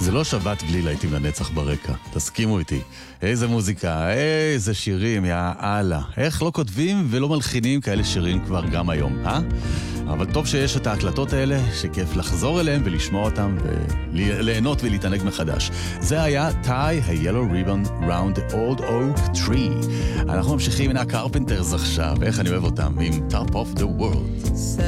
זה לא שבת בלי להיטים לנצח ברקע, תסכימו איתי. איזה מוזיקה, איזה שירים, יא אללה. איך לא כותבים ולא מלחינים כאלה שירים כבר גם היום, אבל טוב שיש את ההקלטות האלה, שכיף לחזור אליהם ולשמוע אותם וליהנות ולהתענג מחדש. זה היה tie a yellow ribbon round the old oak tree. אנחנו ממשיכים עם הקרפנטרס עכשיו, איך אני אוהב אותם, עם Top of the World.